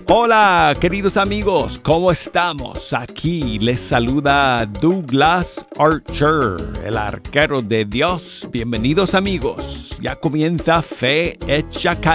Hola, queridos amigos, ¿cómo estamos? Aquí les saluda Douglas Archer, el arquero de Dios. Bienvenidos amigos. Ya comienza Fe Hecha